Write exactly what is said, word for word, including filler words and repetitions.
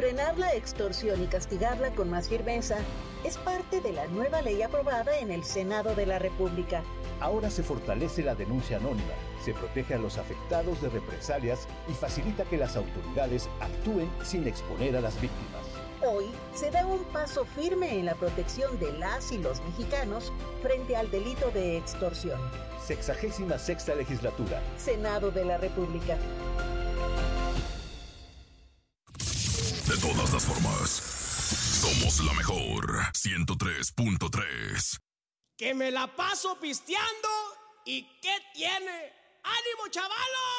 frenar la extorsión y castigarla con más firmeza es parte de la nueva ley aprobada en el Senado de la República. Ahora se fortalece la denuncia anónima, se protege a los afectados de represalias y facilita que las autoridades actúen sin exponer a las víctimas. Hoy se da un paso firme en la protección de las y los mexicanos frente al delito de extorsión. Sexagésima sexta legislatura. Senado de la República. De todas las formas, somos la mejor. ciento tres punto tres. Que me la paso pisteando. ¿Y qué tiene? ¡Ánimo, chavalos!